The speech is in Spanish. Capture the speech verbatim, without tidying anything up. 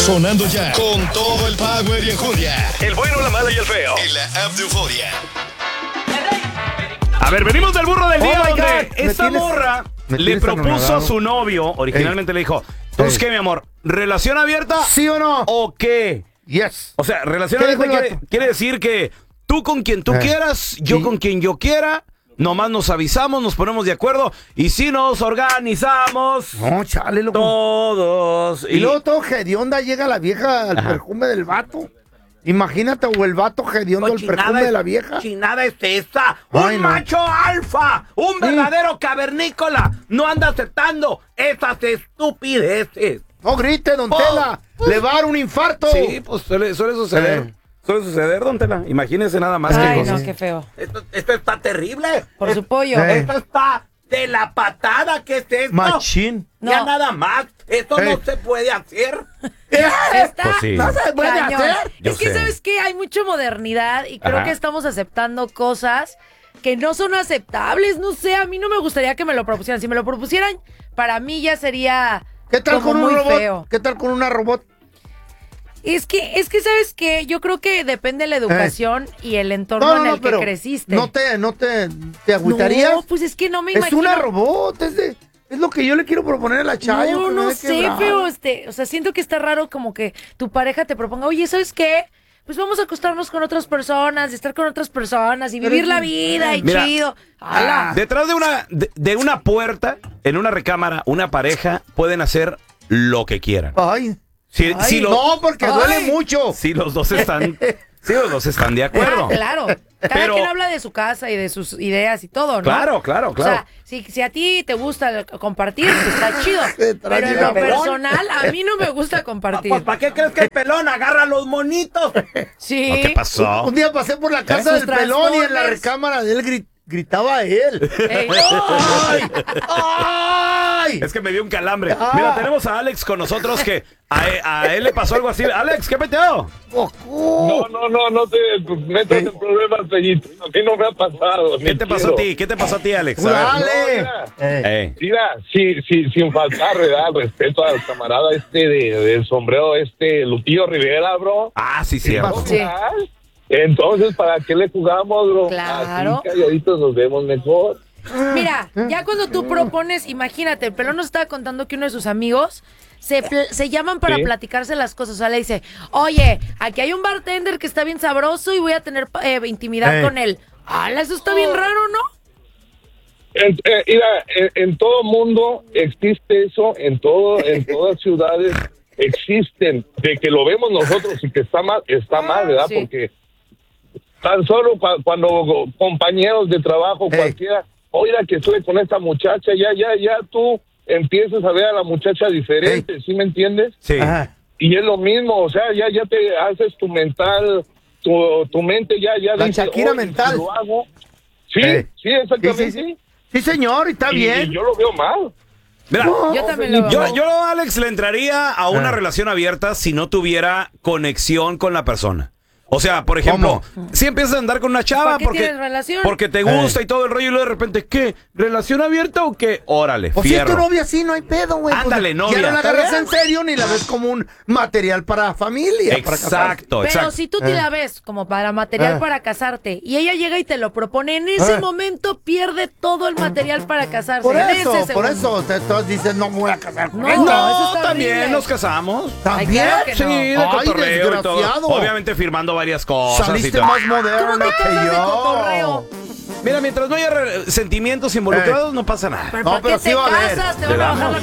Sonando ya con todo el power y enjundia. El bueno, la mala y el feo. En la app de Euforia. A ver, venimos del burro del día, oh donde God. esta tienes, morra le propuso a su novio, originalmente Ey. le dijo, ¿entonces qué, mi amor? ¿Relación abierta? ¿Sí o no? ¿O qué? Yes. O sea, relación abierta quiere, quiere decir que tú con quien tú eh. quieras, yo ¿Sí? con quien yo quiera, nomás nos avisamos, nos ponemos de acuerdo, y si nos organizamos no, chale, loco. todos. Y, y luego todo hedionda llega la vieja al Ajá. perfume del vato. Imagínate, o el vato hediondo el perfume es, de la vieja. Chinada es esa. Ay, un no. macho alfa, un verdadero sí. cavernícola. No anda aceptando esas estupideces. No grite, don oh, Tela. Pues, le va a dar un infarto. Sí, pues suele, suele suceder. Eh. Suele suceder, don Tela. Imagínese nada más. Ay, que no, qué feo. Esto, esto está terrible. Por es, su pollo. Eh. Esto está de la patada. ¿Qué es esto? Machín. Ya no. nada más. Esto eh. no se puede hacer. Está pues sí. No se puede cañón. hacer. Yo es que, sé. ¿sabes qué? Hay mucha modernidad y creo Ajá. que estamos aceptando cosas que no son aceptables. No sé, a mí no me gustaría que me lo propusieran. Si me lo propusieran, para mí ya sería ¿Qué tal como con un muy robot? feo. ¿Qué tal con una robot? Es que, es que ¿sabes qué? Yo creo que depende de la educación eh. y el entorno no, no, en el que creciste. ¿No te, no te, te agüitarías? No, pues es que no me imagino. Es una robot, es de... Es lo que yo le quiero proponer a la Chayo. No, no sé, pero este, o sea, siento que está raro como que tu pareja te proponga, oye, ¿sabes qué? Pues vamos a acostarnos con otras personas, y estar con otras personas y vivir la vida y Mira, chido. ¡Hala! Detrás de una, de, de una puerta, en una recámara, una pareja pueden hacer lo que quieran. Ay. Si, Ay si lo, no, porque ay. duele mucho. Si los dos están, si los dos están de acuerdo. Ah, claro. Cada Pero, quien habla de su casa y de sus ideas y todo, ¿no? Claro, claro, claro. O sea, si, si a ti te gusta compartir, pues está chido. Pero en lo personal, a mí no me gusta compartir. Pues, ¿para qué crees que el pelón agarra los monitos? Sí. ¿Qué pasó? Un, un día pasé por la casa ¿Eh? del pelón y en la recámara de él grit, gritaba él. Hey. ¡Ay! ¡Ay! Es que me dio un calambre. Ah. Mira, tenemos a Alex con nosotros que a él, a él le pasó algo así. Alex, ¿qué peteo? No, no, no, no te metas en problemas, Pellito. A mí no me ha pasado. ¿Qué te pasó a ti? ¿Qué te pasó a ti, Alex? ¡Dale! No, mira, sí, sí, sin faltar, ¿verdad? Respeto al camarada este de, del sombrero, este, Lupillo Rivera, bro. Ah, sí, cierto. Sí. Entonces, ¿para qué le jugamos, bro? Claro. Así calladitos nos vemos mejor. Mira, ya cuando tú propones, imagínate, el pelón nos estaba contando que uno de sus amigos se, se llaman para ¿Sí? platicarse las cosas. O sea, le dice, oye, aquí hay un bartender que está bien sabroso y voy a tener eh, intimidad eh. con él. ¡Hala, eso está bien raro, ¿no? En, eh, mira, en, en todo mundo existe eso, en todo, en todas ciudades existen. De que lo vemos nosotros y que está mal, está mal, ¿verdad? Sí. Porque tan solo cu- cuando compañeros de trabajo, hey. cualquiera, oiga que estuve con esta muchacha, ya, ya, ya tú empiezas a ver a la muchacha diferente, hey. ¿sí me entiendes? Sí. Ajá. Y es lo mismo, o sea, ya, ya te haces tu mental, tu, tu mente ya, ya la dice, Shakira mental. Si lo hago. Sí, hey. sí, exactamente. Sí, sí, sí. Sí, señor, está y, bien. Y yo lo veo mal. Mira, no, yo también lo veo. Yo, yo, Alex, le entraría a una ah. relación abierta si no tuviera conexión con la persona. O sea, por ejemplo, ¿Cómo? si empiezas a andar con una chava porque, porque te gusta eh. y todo el rollo y luego de repente, ¿qué? ¿Relación abierta o qué? Órale, o fierro. si es tu novia así, no hay pedo, güey. Ándale, pues, novia. Ya no la agarras en serio ni la ves como un material para familia. Exacto, para exacto. Pero si tú te eh. la ves como para material eh. para casarte y ella llega y te lo propone, en ese eh. momento pierde todo el material para casarse. Por en eso, ese por eso, te, todos dicen, no me voy a casar con no, ella. No, eso está también horrible. nos casamos. ¿También? Ay, claro que Sí, no. de Ay, cotorreo y todo. desgraciado. Obviamente firmando varias cosas. Saliste y todo. más moderna que yo. De Mira, mientras no haya re- sentimientos involucrados, eh. no pasa nada. ¿Pero no, ¿por pero qué sí te va a haber. casas? Te van a bajar la